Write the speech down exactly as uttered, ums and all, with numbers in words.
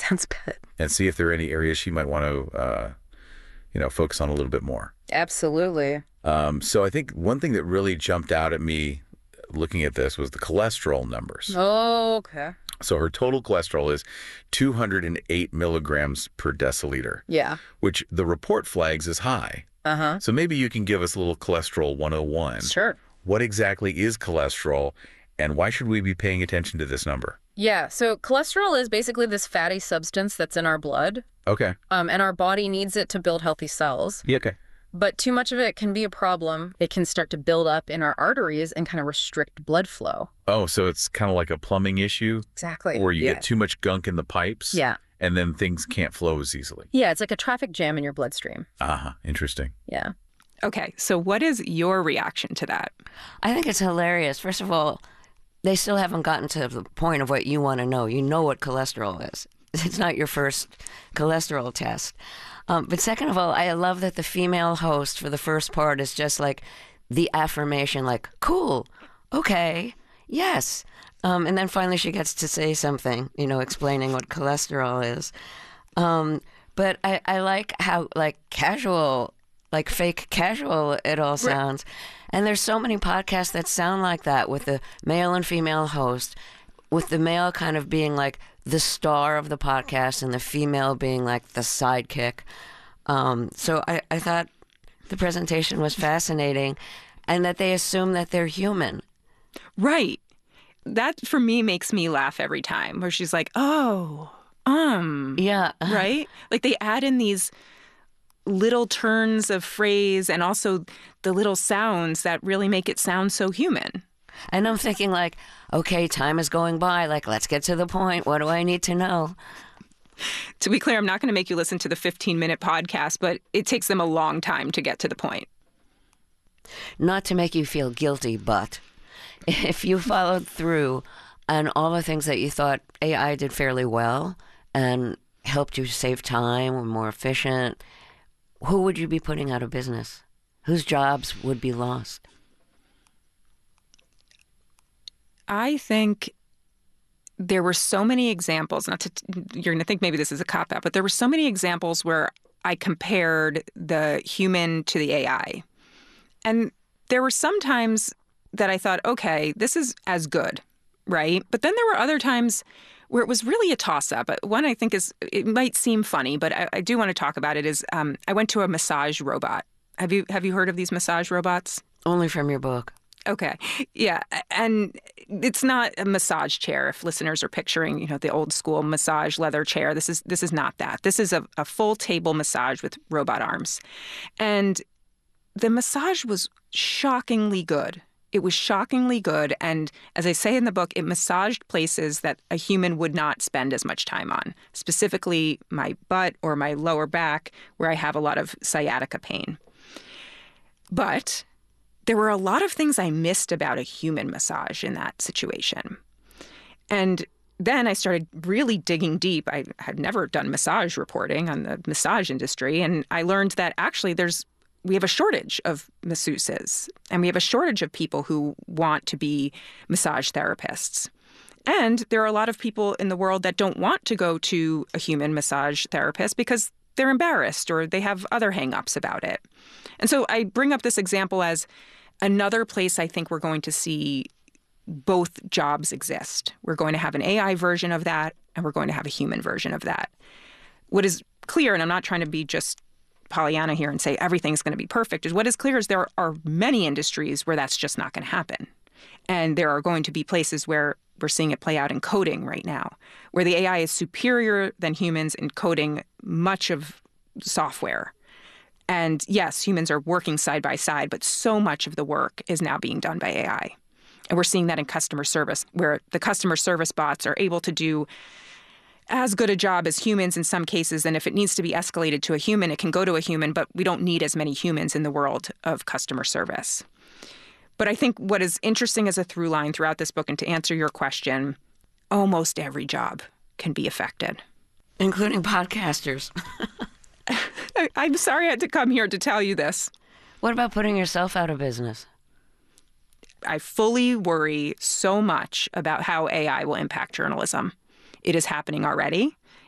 Sounds good. and see if there are any areas she might want to, uh, you know, focus on a little bit more. Absolutely. Um, so I think one thing that really jumped out at me looking at this was the cholesterol numbers. Oh, okay. So her total cholesterol is two hundred eight milligrams per deciliter. Yeah. Which the report flags as high. Uh-huh. So maybe you can give us a little cholesterol one oh one. Sure. What exactly is cholesterol, and why should we be paying attention to this number? Yeah, so cholesterol is basically this fatty substance that's in our blood. Okay. Um, and our body needs it to build healthy cells. Yeah, okay. But too much of it can be a problem. It can start to build up in our arteries and kind of restrict blood flow. Oh, so it's kind of like a plumbing issue? Exactly. Where you yeah. get too much gunk in the pipes? Yeah. And then things can't flow as easily? Yeah, it's like a traffic jam in your bloodstream. Uh-huh. Interesting. Yeah. Okay, so what is your reaction to that? I think it's hilarious. First of all, they still haven't gotten to the point of what you want to know. You know what cholesterol is. It's not your first cholesterol test. Um, but second of all, I love that the female host for the first part is just like the affirmation, like, cool, okay, yes. Um, and then finally she gets to say something, you know, explaining what cholesterol is. Um, but I, I like how, like, casual, like fake casual it all sounds. Right. And there's so many podcasts that sound like that with the male and female host, with the male kind of being like the star of the podcast and the female being like the sidekick. Um, so I, I thought the presentation was fascinating, and that they assume that they're human. Right. That, for me, makes me laugh every time, where she's like, oh, um. Yeah. Right? Like, they add in these little turns of phrase and also the little sounds that really make it sound so human. And I'm thinking like, okay, time is going by. Like, let's get to the point. What do I need to know? To be clear, I'm not going to make you listen to the fifteen-minute podcast, but it takes them a long time to get to the point. Not to make you feel guilty, but if you followed through on all the things that you thought A I did fairly well and helped you save time or more efficient, who would you be putting out of business? Whose jobs would be lost? I think there were so many examples, not to, you're going to think maybe this is a cop-out, but there were so many examples where I compared the human to the A I. And there were some times that I thought, okay, this is as good, right? But then there were other times where it was really a toss-up. One I think is, it might seem funny, but I, I do want to talk about it, is um, I went to a massage robot. Have you have you heard of these massage robots? Only from your book. Okay. Yeah. And it's not a massage chair. If listeners are picturing, you know, the old school massage leather chair, this is this is not that. This is a, a full table massage with robot arms. And the massage was shockingly good. It was shockingly good. And as I say in the book, it massaged places that a human would not spend as much time on, specifically my butt or my lower back, where I have a lot of sciatica pain. But there were a lot of things I missed about a human massage in that situation. And then I started really digging deep. I had never done massage reporting on the massage industry, and I learned that actually there's we have a shortage of masseuses, and we have a shortage of people who want to be massage therapists. And there are a lot of people in the world that don't want to go to a human massage therapist because they're embarrassed or they have other hang-ups about it. And so I bring up this example as another place I think we're going to see both jobs exist. We're going to have an A I version of that, and we're going to have a human version of that. What is clear, and I'm not trying to be just Pollyanna here and say everything's going to be perfect, is what is clear is there are many industries where that's just not going to happen. And there are going to be places where we're seeing it play out in coding right now, where the A I is superior than humans in coding much of software. And yes, humans are working side by side, but so much of the work is now being done by A I. And we're seeing that in customer service, where the customer service bots are able to do as good a job as humans in some cases. And if it needs to be escalated to a human, it can go to a human, but we don't need as many humans in the world of customer service. But I think what is interesting as a through line throughout this book, and to answer your question, almost every job can be affected. Including podcasters. I'm sorry I had to come here to tell you this. What about putting yourself out of business? I fully worry so much about how A I will impact journalism. It is happening already.